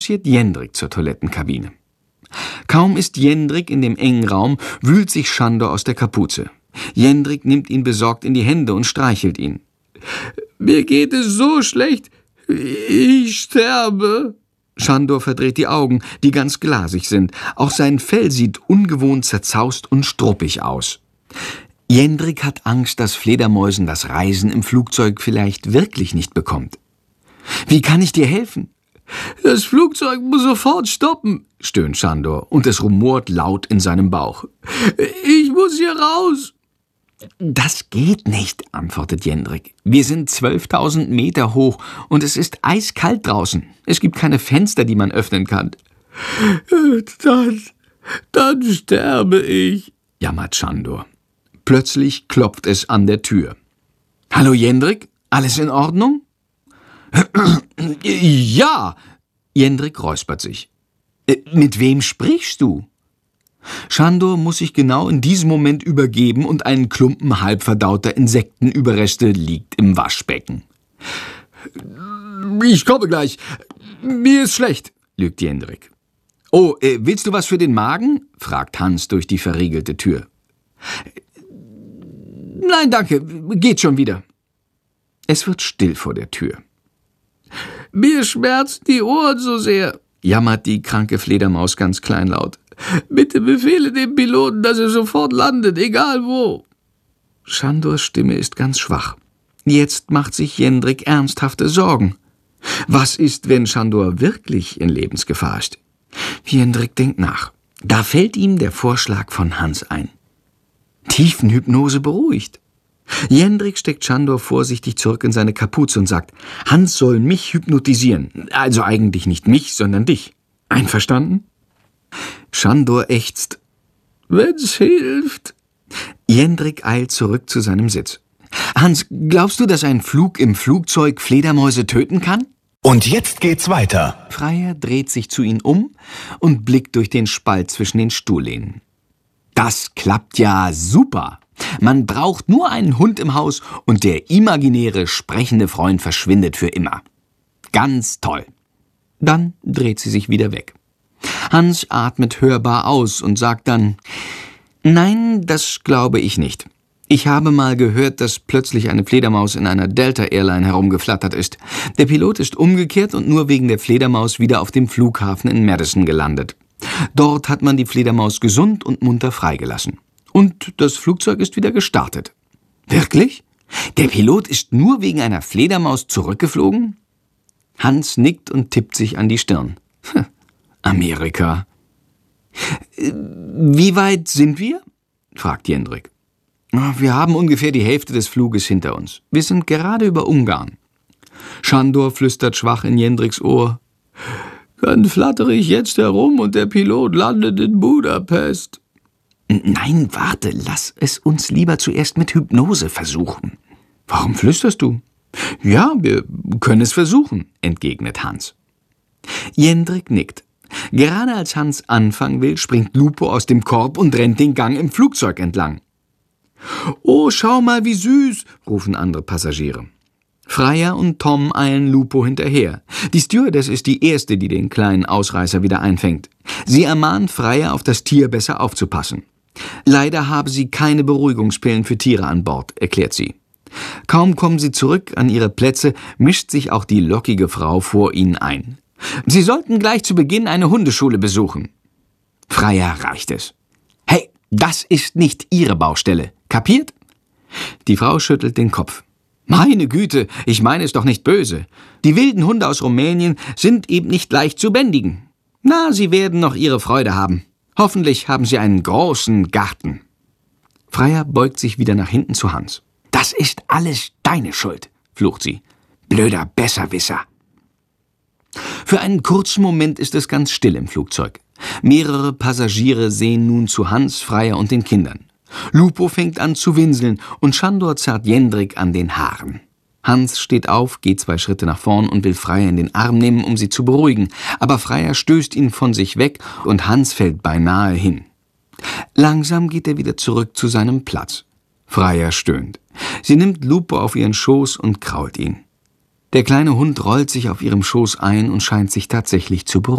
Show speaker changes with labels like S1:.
S1: Jendrik zur Toilettenkabine. Kaum ist Jendrik in dem engen Raum, wühlt sich Sándor aus der Kapuze. Jendrik nimmt ihn besorgt in die Hände und streichelt ihn. »Mir geht es so schlecht. Ich sterbe.« Sándor verdreht die Augen, die ganz glasig sind. Auch sein Fell sieht ungewohnt zerzaust und struppig aus. Jendrik hat Angst, dass Fledermäusen das Reisen im Flugzeug vielleicht wirklich nicht bekommt. »Wie kann ich dir helfen?« »Das Flugzeug muss sofort stoppen«, stöhnt Sándor, und es rumort laut in seinem Bauch. »Ich muss hier raus.« »Das geht nicht«, antwortet Jendrik. »Wir sind 12.000 Meter hoch und es ist eiskalt draußen. Es gibt keine Fenster, die man öffnen kann.« Dann sterbe ich«, jammert Sándor. Plötzlich klopft es an der Tür. »Hallo Jendrik, alles in Ordnung?« »Ja!« Jendrik räuspert sich. »Mit wem sprichst du?« Sándor muss sich genau in diesem Moment übergeben und ein Klumpen halbverdauter Insektenüberreste liegt im Waschbecken. »Ich komme gleich. Mir ist schlecht«, lügt Jendrik. »Oh, willst du was für den Magen?« fragt Hans durch die verriegelte Tür. »Nein, danke, geht schon wieder.« Es wird still vor der Tür. »Mir schmerzen die Ohren so sehr«, jammert die kranke Fledermaus ganz kleinlaut. »Bitte befehle dem Piloten, dass er sofort landet, egal wo.« Sándors Stimme ist ganz schwach. Jetzt macht sich Jendrik ernsthafte Sorgen. Was ist, wenn Sándor wirklich in Lebensgefahr ist? Jendrik denkt nach. Da fällt ihm der Vorschlag von Hans ein. Tiefenhypnose beruhigt. Jendrik steckt Sándor vorsichtig zurück in seine Kapuze und sagt, Hans soll mich hypnotisieren. Also eigentlich nicht mich, sondern dich. Einverstanden? Sándor ächzt. Wenn's hilft. Jendrik eilt zurück zu seinem Sitz. Hans, glaubst du, dass ein Flug im Flugzeug Fledermäuse töten kann?
S2: Und jetzt geht's weiter.
S1: Freier dreht sich zu ihm um und blickt durch den Spalt zwischen den Stuhllehnen. Das klappt ja super. Man braucht nur einen Hund im Haus und der imaginäre, sprechende Freund verschwindet für immer. Ganz toll. Dann dreht sie sich wieder weg. Hans atmet hörbar aus und sagt dann, nein, das glaube ich nicht. Ich habe mal gehört, dass plötzlich eine Fledermaus in einer Delta-Airline herumgeflattert ist. Der Pilot ist umgekehrt und nur wegen der Fledermaus wieder auf dem Flughafen in Madison gelandet. Dort hat man die Fledermaus gesund und munter freigelassen. Und das Flugzeug ist wieder gestartet. Wirklich? Der Pilot ist nur wegen einer Fledermaus zurückgeflogen? Hans nickt und tippt sich an die Stirn. Amerika. Wie weit sind wir? Fragt Jendrik. Wir haben ungefähr die Hälfte des Fluges hinter uns. Wir sind gerade über Ungarn. Sándor flüstert schwach in Jendriks Ohr. Dann flattere ich jetzt herum und der Pilot landet in Budapest. Nein, warte, lass es uns lieber zuerst mit Hypnose versuchen. Warum flüsterst du? Ja, wir können es versuchen, entgegnet Hans. Jendrik nickt. Gerade als Hans anfangen will, springt Lupo aus dem Korb und rennt den Gang im Flugzeug entlang. »Oh, schau mal, wie süß«, rufen andere Passagiere. Freier und Tom eilen Lupo hinterher. Die Stewardess ist die Erste, die den kleinen Ausreißer wieder einfängt. Sie ermahnt Freier, auf das Tier besser aufzupassen. Leider habe sie keine Beruhigungspillen für Tiere an Bord, erklärt sie. Kaum kommen sie zurück an ihre Plätze, mischt sich auch die lockige Frau vor ihnen ein. Sie sollten gleich zu Beginn eine Hundeschule besuchen. Freier reicht es. Hey, das ist nicht Ihre Baustelle. Kapiert? Die Frau schüttelt den Kopf. Meine Güte, ich meine es doch nicht böse. Die wilden Hunde aus Rumänien sind eben nicht leicht zu bändigen. Na, Sie werden noch Ihre Freude haben. Hoffentlich haben Sie einen großen Garten. Freier beugt sich wieder nach hinten zu Hans. Das ist alles deine Schuld, flucht sie. Blöder Besserwisser. Für einen kurzen Moment ist es ganz still im Flugzeug. Mehrere Passagiere sehen nun zu Hans, Freier und den Kindern. Lupo fängt an zu winseln und Sándor zerrt Jendrik an den Haaren. Hans steht auf, geht 2 Schritte nach vorn und will Freier in den Arm nehmen, um sie zu beruhigen. Aber Freier stößt ihn von sich weg und Hans fällt beinahe hin. Langsam geht er wieder zurück zu seinem Platz. Freier stöhnt. Sie nimmt Lupo auf ihren Schoß und krault ihn. Der kleine Hund rollt sich auf ihrem Schoß ein und scheint sich tatsächlich zu beruhigen.